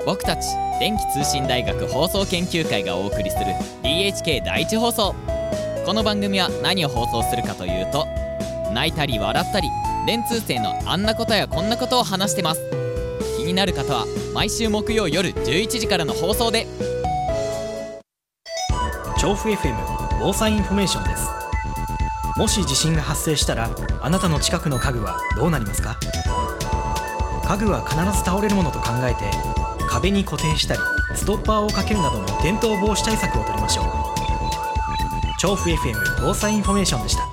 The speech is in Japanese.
僕たち電気通信大学放送研究会がお送りする DHK 第一放送。この番組は何を放送するかというと、泣いたり笑ったり電通生のあんなことやこんなことを話してます。気になる方は毎週木曜夜11時からの放送で。 調布 FM 防災インフォメーションです。もし地震が発生したら、あなたの近くの家具はどうなりますか？家具は必ず倒れるものと考えて、壁に固定したりストッパーをかけるなどの転倒防止対策を取りましょう。調布 FM 防災インフォメーションでした。